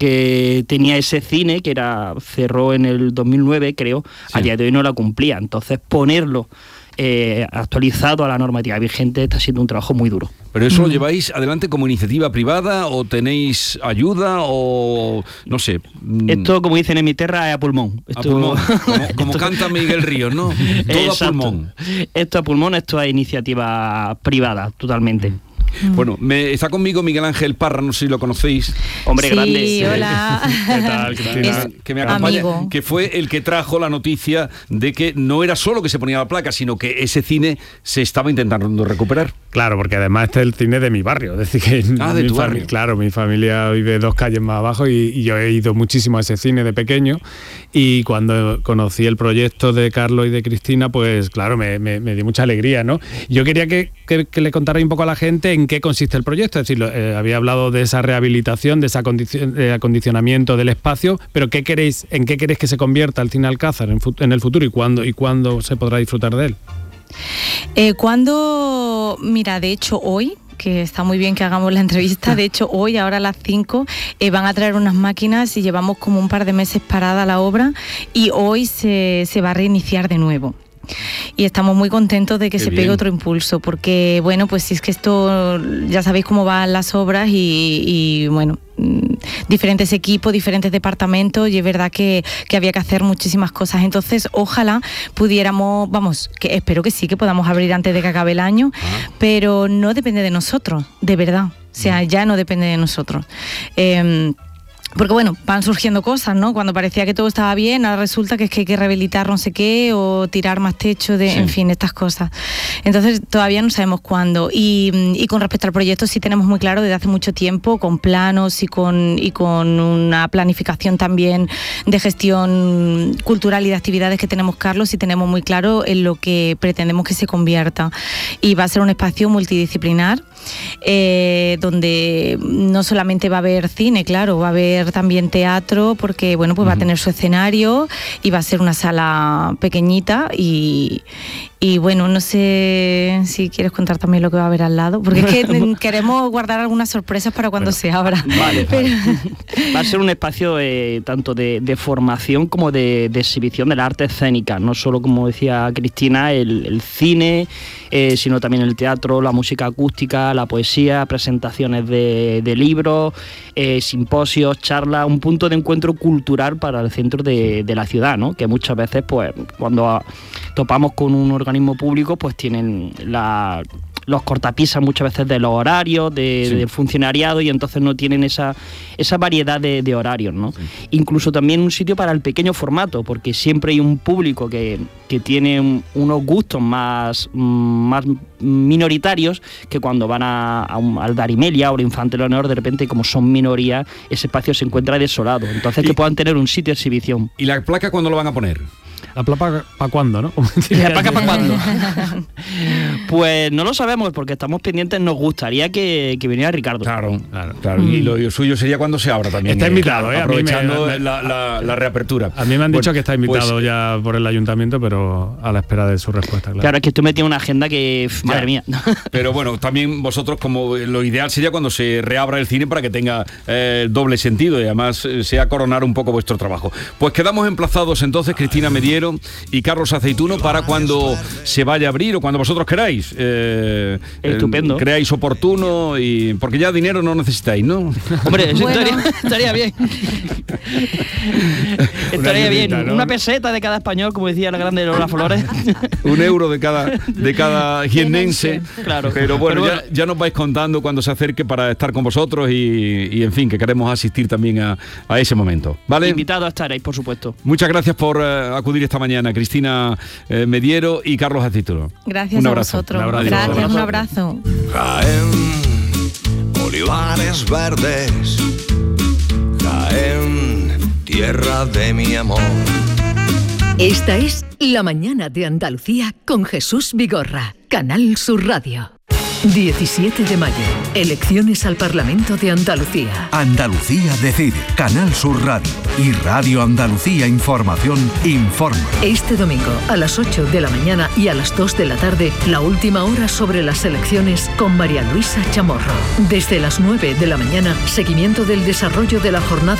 que tenía ese cine, que cerró en el 2009, creo, a día de hoy no la cumplía. Entonces, ponerlo actualizado a la normativa vigente está siendo un trabajo muy duro. ¿Pero eso lo lleváis adelante como iniciativa privada o tenéis ayuda o no sé? Esto, como dicen en mi tierra, es a pulmón. A pulmón, como canta Miguel Ríos, ¿no? Todo a pulmón. Esto a pulmón, esto es iniciativa privada, totalmente. Bueno, está conmigo Miguel Ángel Parra, no sé si lo conocéis. Hombre, sí, grande. Sí, hola. ¿Qué tal? Que me acompaña, amigo. que fue el que trajo la noticia de que no era solo que se ponía la placa, sino que ese cine se estaba intentando recuperar. Claro, porque además este es el cine de mi barrio, es decir que de tu barrio. Claro, mi familia vive 2 calles más abajo y yo he ido muchísimo a ese cine de pequeño, y cuando conocí el proyecto de Carlos y de Cristina, pues claro, me dio mucha alegría, ¿no? Yo quería que le contara un poco a la gente en qué consiste el proyecto, es decir, había hablado de esa rehabilitación, de ese acondicionamiento del espacio, pero ¿en qué queréis que se convierta el Cine Alcázar en el futuro y cuándo se podrá disfrutar de él? Mira, de hecho hoy, que está muy bien que hagamos la entrevista, de hecho hoy, ahora a las 5, van a traer unas máquinas y llevamos como un par de meses parada la obra y hoy se va a reiniciar de nuevo. Y estamos muy contentos de que se pegue otro impulso, porque bueno, pues si es que esto, ya sabéis cómo van las obras y bueno, diferentes equipos, diferentes departamentos, y es verdad que había que hacer muchísimas cosas. Entonces ojalá pudiéramos, que espero que sí, que podamos abrir antes de que acabe el año, pero no depende de nosotros, de verdad, o sea, ya no depende de nosotros. Porque bueno, van surgiendo cosas, ¿no? Cuando parecía que todo estaba bien, ahora resulta que es que hay que rehabilitar no sé qué o tirar más techo, en fin, estas cosas. Entonces todavía no sabemos cuándo. Y con respecto al proyecto sí tenemos muy claro desde hace mucho tiempo, con planos y con una planificación también de gestión cultural y de actividades que tenemos, Carlos, y tenemos muy claro en lo que pretendemos que se convierta. Y va a ser un espacio multidisciplinar, donde no solamente va a haber cine, claro, va a haber también teatro, porque bueno, pues va a tener su escenario y va a ser una sala pequeñita y bueno, no sé si quieres contar también lo que va a haber al lado, porque es que queremos guardar algunas sorpresas para cuando se abra. Vale. Va a ser un espacio tanto de formación como de exhibición de la arte escénica, no solo, como decía Cristina, el cine, sino también el teatro, la música acústica, la poesía, presentaciones de libros, simposios, charlas, un punto de encuentro cultural para el centro de la ciudad, ¿no? Que muchas veces, pues, cuando topamos con un organismo público, pues tienen los cortapisas muchas veces de los horarios, del funcionariado, y entonces no tienen esa variedad de horarios, ¿no? Incluso también un sitio para el pequeño formato, porque siempre hay un público que tiene unos gustos más minoritarios, que cuando van al Darimelia o al Infante Leonor, de repente, como son minoría, ese espacio se encuentra desolado. Entonces que puedan tener un sitio de exhibición. ¿Y la placa cuándo lo van a poner? ¿La placa para cuándo, no? ¿La placa para cuándo? Pues no lo sabemos, porque estamos pendientes. Nos gustaría que viniera Ricardo. Claro. Y lo suyo sería cuando se abra también. Está invitado, aprovechando la reapertura. A mí me han dicho que está invitado ya por el ayuntamiento, pero a la espera de su respuesta. Claro, es que esto me tiene una agenda que, madre mía. Pero bueno, también vosotros, como lo ideal sería cuando se reabra el cine para que tenga doble sentido y además sea coronar un poco vuestro trabajo. Pues quedamos emplazados entonces, Cristina Mediero y Carlos Aceituno, para cuando se vaya a abrir o cuando vosotros queráis. Estupendo. Creáis oportuno, y porque ya dinero no necesitáis, ¿no? Hombre, eso estaría bien. Estaría bien, ¿no? Una peseta de cada español, como decía la grande Lola Flores. €1 de cada jiennense. Claro. Pero bueno, ya nos vais contando cuando se acerque para estar con vosotros y en fin, que queremos asistir también a ese momento, ¿vale? Invitados estaréis, por supuesto. Muchas gracias por acudir esta mañana, Cristina Mediero y Carlos Aceituno. Gracias a vosotros. Gracias, un abrazo. Jaén, olivares verdes, Jaén, tierra de mi amor. Esta es La Mañana de Andalucía con Jesús Vigorra, Canal Sur Radio. 17 de mayo, elecciones al Parlamento de Andalucía. Andalucía decide. Canal Sur Radio y Radio Andalucía Información informa. Este domingo a las 8 de la mañana y a las 2 de la tarde, la última hora sobre las elecciones con María Luisa Chamorro. Desde las 9 de la mañana, seguimiento del desarrollo de la jornada